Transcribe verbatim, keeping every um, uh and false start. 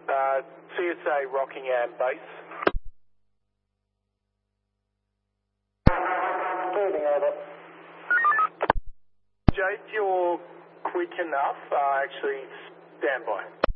Uh, C S A Rockingham base. Moving over. Jade, you're quick enough. Uh, actually, stand by.